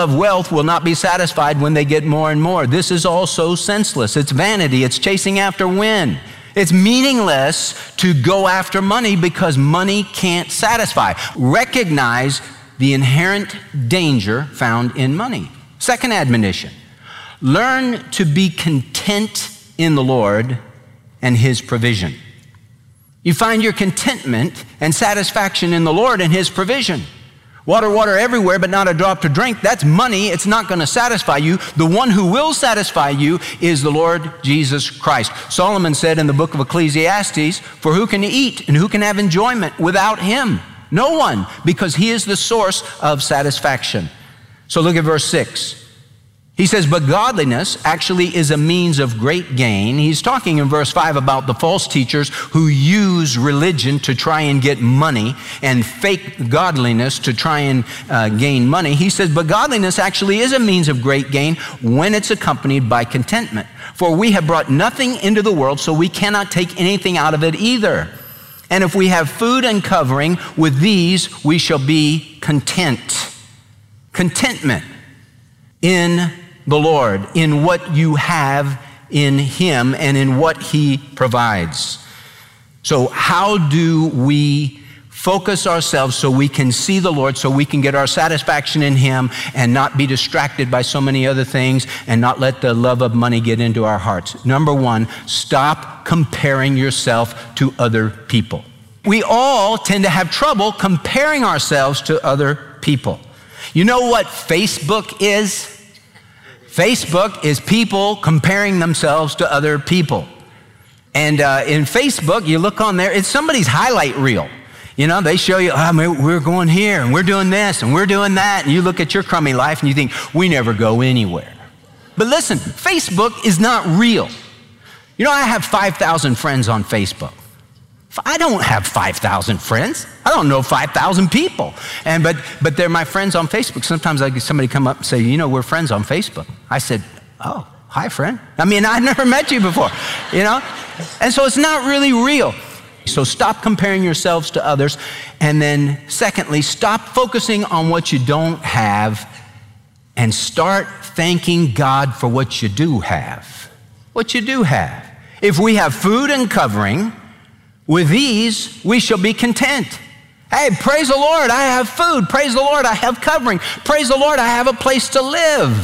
of wealth will not be satisfied when they get more and more. This is also senseless. It's vanity. It's chasing after wind. It's meaningless to go after money because money can't satisfy. Recognize the inherent danger found in money. Second admonition, learn to be content in the Lord and His provision. You find your contentment and satisfaction in the Lord and His provision. Water everywhere, but not a drop to drink. That's money. It's not going to satisfy you. The one who will satisfy you is the Lord Jesus Christ. Solomon said in the book of Ecclesiastes, for who can eat and who can have enjoyment without Him? No one, because He is the source of satisfaction. So look at verse 6. He says, but godliness actually is a means of great gain. He's talking in verse 5 about the false teachers who use religion to try and get money and fake godliness to try and gain money. He says, but godliness actually is a means of great gain when it's accompanied by contentment. For we have brought nothing into the world, so we cannot take anything out of it either. And if we have food and covering, with these we shall be content. Contentment in the Lord, in what you have in Him and in what He provides. So how do we focus ourselves so we can see the Lord, so we can get our satisfaction in Him and not be distracted by so many other things and not let the love of money get into our hearts? Number one, stop comparing yourself to other people. We all tend to have trouble comparing ourselves to other people. You know what Facebook is? Facebook is people comparing themselves to other people. And in Facebook, you look on there, it's somebody's highlight reel. You know, they show you, we're going here, and we're doing this, and we're doing that, and you look at your crummy life, and you think, we never go anywhere. But listen, Facebook is not real. You know, I have 5,000 friends on Facebook. I don't have 5,000 friends. I don't know 5,000 people. But they're my friends on Facebook. Sometimes I get somebody come up and say, you know, we're friends on Facebook. I said, oh, hi, friend. I mean, I've never met you before, you know? And so it's not really real. So stop comparing yourselves to others. And then secondly, stop focusing on what you don't have and start thanking God for what you do have. What you do have. If we have food and covering, with these, we shall be content. Hey, praise the Lord, I have food. Praise the Lord, I have covering. Praise the Lord, I have a place to live.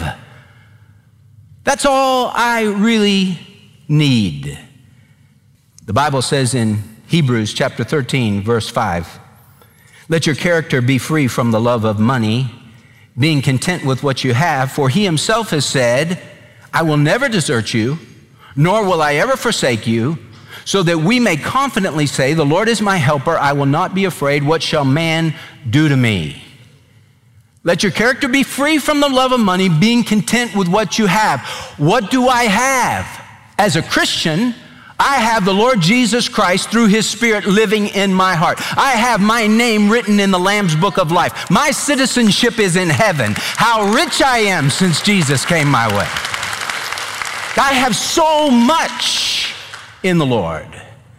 That's all I really need. The Bible says in Hebrews chapter 13, verse 5, let your character be free from the love of money, being content with what you have, for He Himself has said, I will never desert you, nor will I ever forsake you, so that we may confidently say, the Lord is my helper, I will not be afraid. What shall man do to me? Let your character be free from the love of money, being content with what you have. What do I have? As a Christian, I have the Lord Jesus Christ through His Spirit living in my heart. I have my name written in the Lamb's Book of Life. My citizenship is in heaven. How rich I am since Jesus came my way. I have so much in the Lord.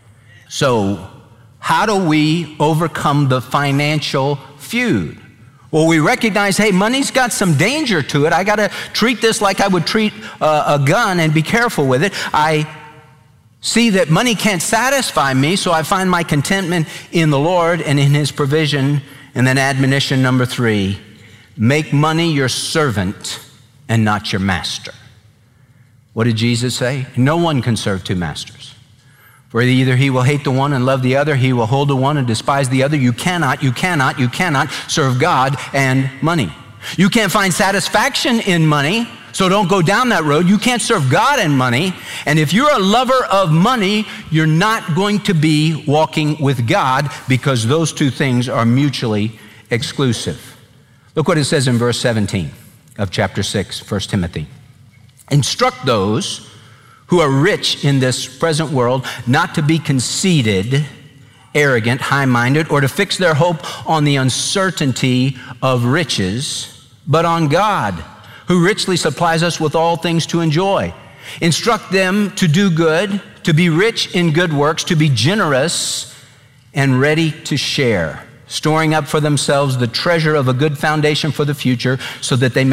So how do we overcome the financial feud? Well, we recognize, hey, money's got some danger to it. I got to treat this like I would treat a gun and be careful with it. I see that money can't satisfy me, so I find my contentment in the Lord and in His provision. And then admonition number 3, make money your servant and not your master. What did Jesus say? No one can serve two masters. For either he will hate the one and love the other, he will hold the one and despise the other. You cannot serve God and money. You can't find satisfaction in money, so don't go down that road. You can't serve God and money. And if you're a lover of money, you're not going to be walking with God, because those two things are mutually exclusive. Look what it says in verse 17 of chapter 6, 1 Timothy. Instruct those who are rich in this present world not to be conceited, arrogant, high-minded, or to fix their hope on the uncertainty of riches, but on God, who richly supplies us with all things to enjoy. Instruct them to do good, to be rich in good works, to be generous and ready to share, storing up for themselves the treasure of a good foundation for the future, so that they may